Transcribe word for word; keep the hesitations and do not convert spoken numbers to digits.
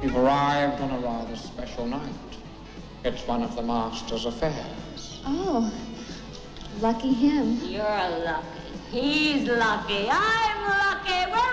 You've arrived on a rather special night. It's one of the Master's affairs. Oh, lucky him. You're lucky. He's lucky. I'm lucky. We're